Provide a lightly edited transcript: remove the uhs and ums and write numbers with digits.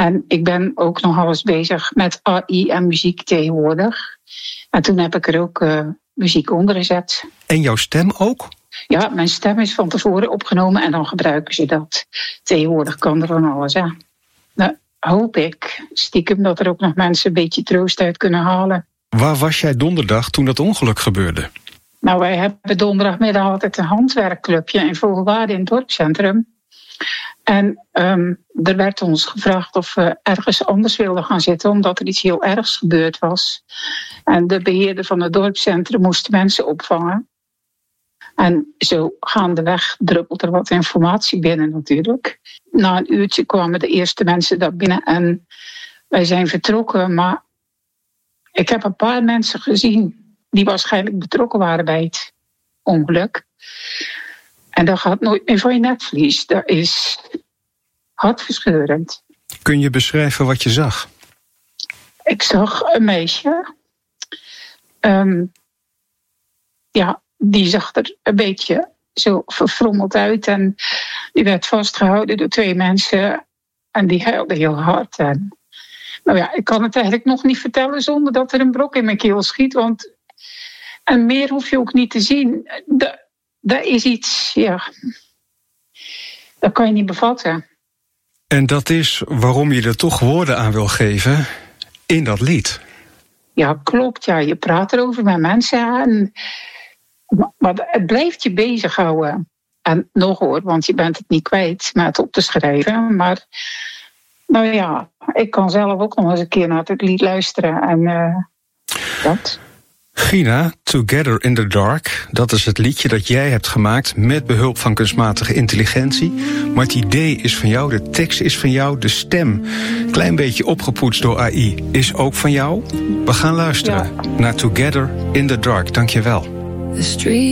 En ik ben ook nogal eens bezig met AI en muziek tegenwoordig. En toen heb ik er ook muziek onder gezet. En jouw stem ook? Ja, mijn stem is van tevoren opgenomen en dan gebruiken ze dat. Tegenwoordig kan er van alles aan. Nou, hoop ik stiekem dat er ook nog mensen een beetje troost uit kunnen halen. Waar was jij donderdag toen dat ongeluk gebeurde? Nou, wij hebben donderdagmiddag altijd een handwerkclubje in Vogelwaarde in het dorpscentrum. En er werd ons gevraagd of we ergens anders wilden gaan zitten, omdat er iets heel ergs gebeurd was. En de beheerder van het dorpscentrum moest mensen opvangen. En zo gaandeweg druppelt er wat informatie binnen natuurlijk. Na een uurtje kwamen de eerste mensen daar binnen en wij zijn vertrokken. Maar ik heb een paar mensen gezien die waarschijnlijk betrokken waren bij het ongeluk. En dat gaat nooit meer van je netvlies. Dat is hartverscheurend. Kun je beschrijven wat je zag? Ik zag een meisje. Die zag er een beetje zo verfrommeld uit. En die werd vastgehouden door 2 mensen. En die huilde heel hard. En, nou ja, ik kan het eigenlijk nog niet vertellen zonder dat er een brok in mijn keel schiet. Want en meer hoef je ook niet te zien. Dat is iets, ja, dat kan je niet bevatten. En dat is waarom je er toch woorden aan wil geven in dat lied. Ja, klopt. Ja. Je praat erover met mensen. Maar het blijft je bezighouden. En nog hoor, want je bent het niet kwijt met het op te schrijven. Maar nou ja, ik kan zelf ook nog eens een keer naar het lied luisteren. En dat... Gina, Together in the Dark, dat is het liedje dat jij hebt gemaakt met behulp van kunstmatige intelligentie. Maar het idee is van jou, de tekst is van jou, de stem, klein beetje opgepoetst door AI, is ook van jou. We gaan luisteren naar Together in the Dark. Dank je wel.